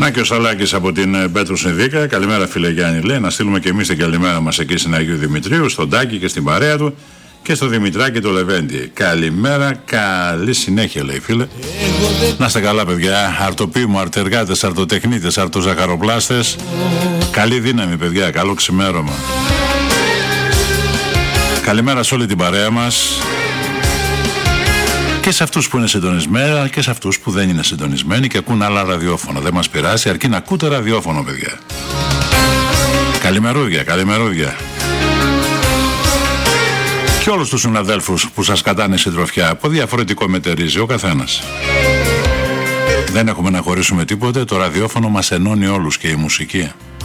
Να και ο Σαλάκης από την Πέτρου Συνδίκα. Καλημέρα, φίλε Γιάννη, λέει. Να στείλουμε και εμείς την καλημέρα μας εκεί στην Αγίου Δημητρίου, στον Τάκη και στην παρέα του και στο Δημητράκη το Λεβέντη. Καλημέρα, καλή συνέχεια, λέει, φίλε. Να είστε καλά, παιδιά. Αρτοπίμου, αρτεργάτες, αρτοτεχνίτες, αρτοζαχαροπλάστες. Καλή δύναμη, παιδιά. Καλό ξημέρωμα. Καλημέρα σε όλη την παρέα μας. Και σε αυτούς που είναι συντονισμένοι, αλλά και σε αυτούς που δεν είναι συντονισμένοι και ακούν άλλα ραδιόφωνα. Δεν μας πειράζει, αρκεί να ακούτε ραδιόφωνο, παιδιά. Καλημερούδια, καλημερούδια. Και όλους τους συναδέλφους που σας κατάνε συντροφιά, από διαφορετικό μετερίζει ο καθένας. Δεν έχουμε να χωρίσουμε τίποτε, το ραδιόφωνο μας ενώνει όλους και η μουσική.